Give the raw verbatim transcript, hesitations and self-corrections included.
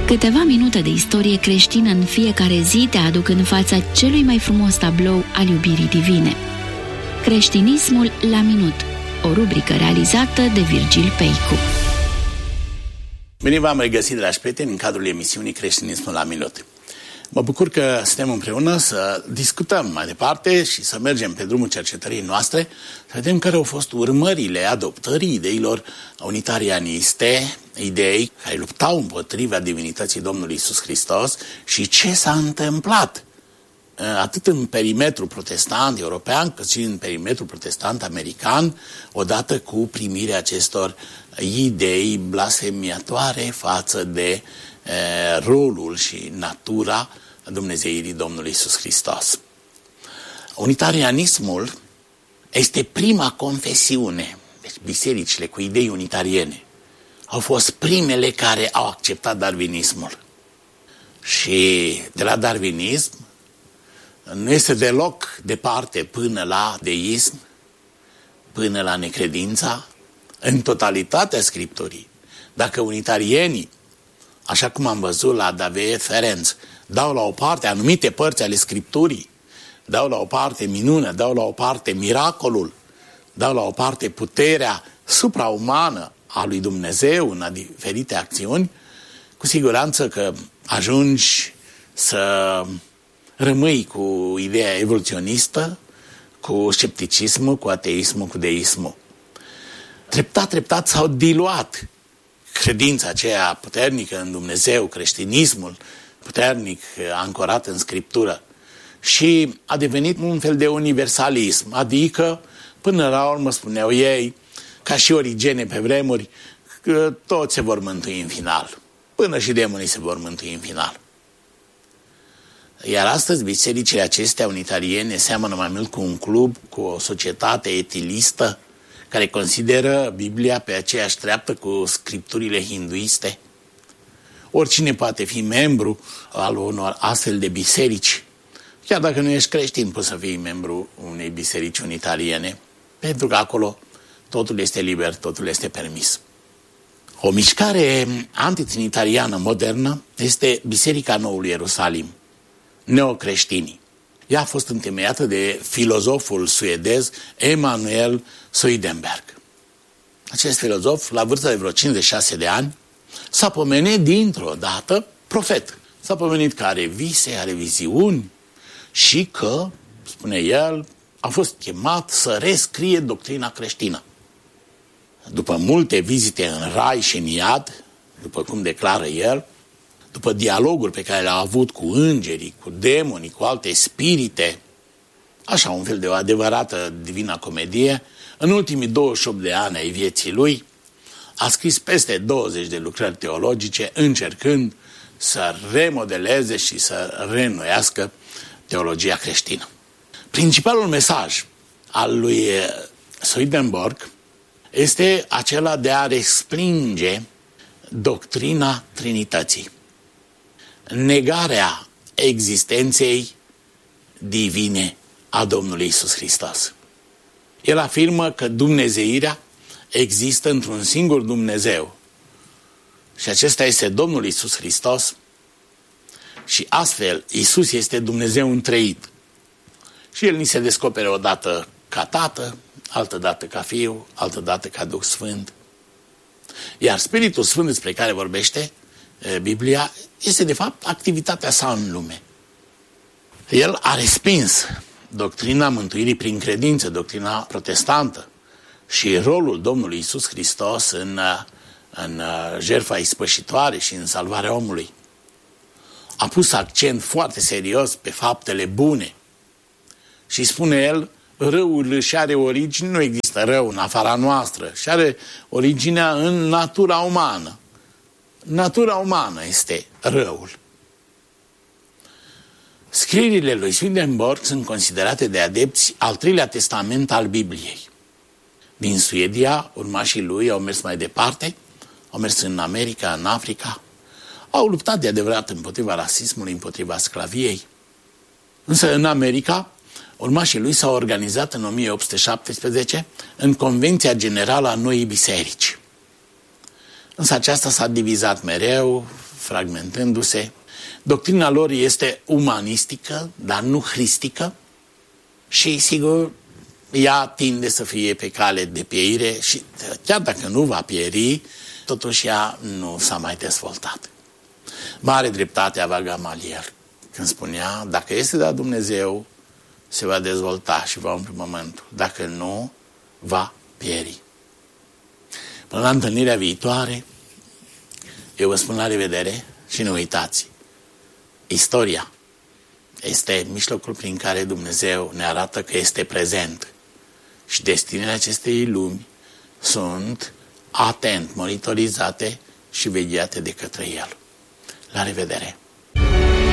Câteva minute de istorie creștină în fiecare zi te aduc în fața celui mai frumos tablou al iubirii divine. Creștinismul la minut, o rubrică realizată de Virgil Peicu. Bine v-am regăsit, dragi prieteni, în cadrul emisiunii Creștinismul la minut. Mă bucur că suntem împreună să discutăm mai departe și să mergem pe drumul cercetării noastre, să vedem care au fost urmările adoptării ideilor unitarianiste, idei care luptau împotriva divinității Domnului Iisus Hristos și ce s-a întâmplat atât în perimetrul protestant european, cât și în perimetrul protestant american, odată cu primirea acestor idei blasfemiatoare față de uh, rolul și natura dumnezeirii Domnului Iisus Hristos. Unitarianismul este prima confesiune. Deci bisericile cu idei unitariene au fost primele care au acceptat darwinismul. Și de la darwinism nu este deloc departe până la deism, până la necredința, în totalitatea Scripturii. Dacă unitarienii, așa cum am văzut la David Ferenc, dau la o parte anumite părți ale Scripturii, dau la o parte minunea, dau la o parte miracolul, dau la o parte puterea supraumană a lui Dumnezeu în diferite acțiuni, cu siguranță că ajungi să rămâi cu ideea evoluționistă, cu scepticismul, cu ateismul, cu deismul. Treptat, treptat s-au diluat credința aceea puternică în Dumnezeu, creștinismul puternic ancorat în Scriptură și a devenit un fel de universalism, adică până la urmă spuneau ei, ca și Origene pe vremuri, că toți se vor mântui în final, până și demonii se vor mântui în final. Iar astăzi bisericile acestea unitariene seamănă mai mult cu un club, cu o societate etilistă care consideră Biblia pe aceeași treaptă cu scripturile hinduiste. Oricine poate fi membru al unor astfel de biserici. Chiar dacă nu ești creștin, poți să fii membru unei biserici unitariene, pentru că acolo totul este liber, totul este permis. O mișcare antitrinitariană modernă este Biserica Noului Ierusalim, neocreștinii. Ea a fost întemeiată de filozoful suedez Emanuel Swedenborg. Acest filozof, la vârsta de vreo cincizeci și șase de ani, s-a pomenit dintr-o dată profet. S-a pomenit că are vise, are viziuni și că, spune el, a fost chemat să rescrie doctrina creștină. După multe vizite în rai și în iad, după cum declară el, după dialoguri pe care le-a avut cu îngerii, cu demonii, cu alte spirite, așa un fel de o adevărată divină comedie, în ultimii douăzeci și opt de ani ai vieții lui, a scris peste douăzeci de lucrări teologice, încercând să remodeleze și să reînnoiască teologia creștină. Principalul mesaj al lui Swedenborg este acela de a respinge doctrina Trinității, negarea existenței divine a Domnului Iisus Hristos. El afirmă că dumnezeirea există într-un singur Dumnezeu și acesta este Domnul Iisus Hristos și astfel Iisus este Dumnezeu întreit. Și El ni se descopere odată ca Tată, altă dată ca Fiu, altă dată ca Duh Sfânt. Iar Spiritul Sfânt despre care vorbește Biblia este de fapt activitatea sa în lume. El a respins doctrina mântuirii prin credință, doctrina protestantă și rolul Domnului Iisus Hristos în, în jertfa ispășitoare și în salvarea omului. A pus accent foarte serios pe faptele bune și spune el, răul își are origine, nu există rău în afara noastră, și are originea în natura umană. Natura umană este răul. Scrierile lui Swedenborg sunt considerate de adepți al treilea testament al Bibliei. Din Suedia, urmașii lui au mers mai departe, au mers în America, în Africa, au luptat de adevărat împotriva rasismului, împotriva sclaviei. Însă în America, urmașii lui s-au organizat în o mie opt sute șaptesprezece în Convenția Generală a Noii Biserici. Însă aceasta s-a divizat mereu, fragmentându-se. Doctrina lor este umanistică, dar nu hristică și, sigur, ea tinde să fie pe cale de pieire și chiar dacă nu va pieri, totuși ea nu s-a mai dezvoltat. Mare dreptate avea Gamaliel când spunea, dacă este de la Dumnezeu, se va dezvolta și va umple pământul. Dacă nu, va pieri. Până la întâlnirea viitoare, eu vă spun la revedere și nu uitați. Istoria este mijlocul prin care Dumnezeu ne arată că este prezent și destinele acestei lumi sunt atent monitorizate și vegheate de către El. La revedere!